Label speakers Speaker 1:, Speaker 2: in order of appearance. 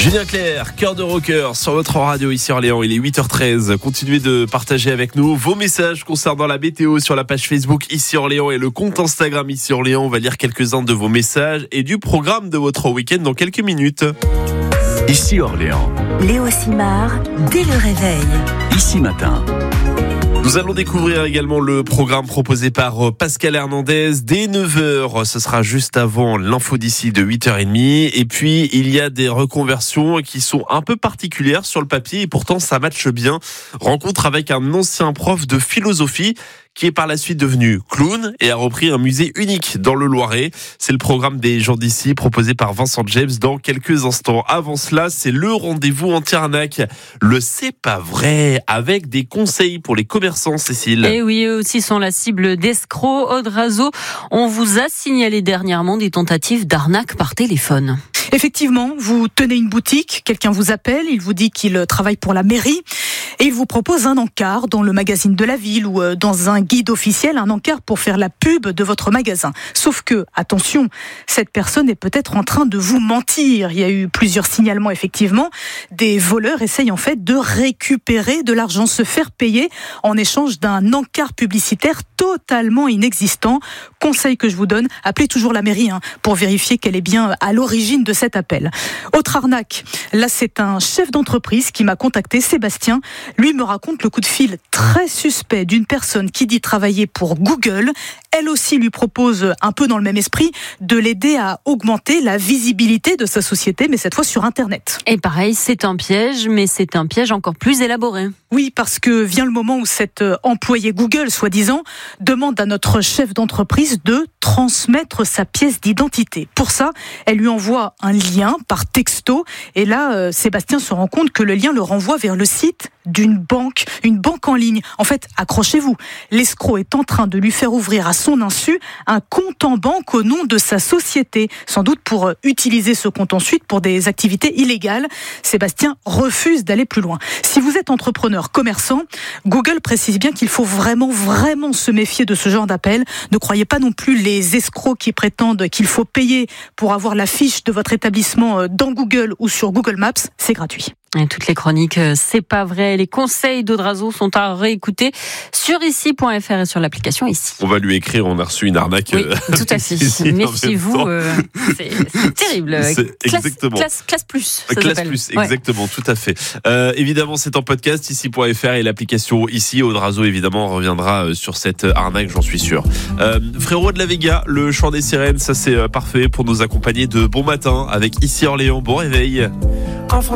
Speaker 1: Julien Clerc, cœur de rocker sur votre radio ici Orléans, il est 8h13. Continuez de partager avec nous vos messages concernant la météo sur la page Facebook ici Orléans et le compte Instagram ici Orléans. On va lire quelques-uns de vos messages et du programme de votre week-end dans quelques minutes.
Speaker 2: Ici Orléans.
Speaker 3: Léo Simard, dès le réveil.
Speaker 2: Ici matin.
Speaker 1: Nous allons découvrir également le programme proposé par Pascal Hernandez dès 9h. Ce sera juste avant l'info d'ici de 8h30. Et puis, il y a des reconversions qui sont un peu particulières sur le papier et pourtant ça matche bien. Rencontre avec un ancien prof de philosophie qui est par la suite devenu clown et a repris un musée unique dans le Loiret. C'est le programme des gens d'ici proposé par Vincent James dans quelques instants. Avant cela, c'est le rendez-vous anti-arnaque. Le C'est pas vrai, avec des conseils pour les commerçants, Cécile.
Speaker 4: Et oui, eux aussi sont la cible d'escrocs. Aude Razo, on vous a signalé dernièrement des tentatives d'arnaque par téléphone.
Speaker 5: Effectivement, vous tenez une boutique, quelqu'un vous appelle, il vous dit qu'il travaille pour la mairie et il vous propose un encart dans le magazine de la ville ou dans un guide officiel, un encart pour faire la pub de votre magasin. Sauf que, attention, cette personne est peut-être en train de vous mentir. Il y a eu plusieurs signalements, effectivement. Des voleurs essayent en fait de récupérer de l'argent, se faire payer en échange d'un encart publicitaire totalement inexistant. Conseil que je vous donne, appelez toujours la mairie pour vérifier qu'elle est bien à l'origine de cet appel. Autre arnaque, là c'est un chef d'entreprise qui m'a contacté, Sébastien. Lui me raconte le coup de fil très suspect d'une personne qui dit travailler pour Google. Elle aussi lui propose, un peu dans le même esprit, de l'aider à augmenter la visibilité de sa société, mais cette fois sur Internet.
Speaker 4: Et pareil, c'est un piège, mais c'est un piège encore plus élaboré.
Speaker 5: Oui, parce que vient le moment où cet employé Google, soi-disant, demande à notre chef d'entreprise de transmettre sa pièce d'identité. Pour ça, elle lui envoie un lien par texto. Et là, Sébastien se rend compte que le lien le renvoie vers le site d'une banque, une banque en ligne. En fait, accrochez-vous, l'escroc est en train de lui faire ouvrir à son insu un compte en banque au nom de sa société, sans doute pour utiliser ce compte ensuite pour des activités illégales. Sébastien refuse d'aller plus loin. Si vous êtes entrepreneur, commerçant, Google précise bien qu'il faut vraiment se méfier de ce genre d'appel. Ne croyez pas non plus les escrocs qui prétendent qu'il faut payer pour avoir la fiche de votre établissement dans Google ou sur Google Maps, c'est gratuit.
Speaker 4: Et toutes les chroniques, c'est pas vrai. Les conseils d'Aude Razo sont à réécouter sur ici.fr et sur l'application Ici.
Speaker 1: On va lui écrire, on a reçu une arnaque.
Speaker 4: Oui, tout à fait. Méfiez-vous, c'est terrible.
Speaker 1: Exactement.
Speaker 4: Classe plus.
Speaker 1: Classe plus, exactement, tout à fait. Évidemment, c'est en podcast, ici.fr et l'application Ici. Aude Razo, évidemment, reviendra sur cette arnaque, j'en suis sûr. Frérot de la Vega, le chant des sirènes, ça c'est parfait pour nous accompagner de bon matin avec Ici Orléans. Bon réveil.